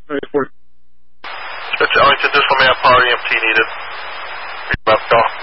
Ellington, just let me have power EMT needed. Left off.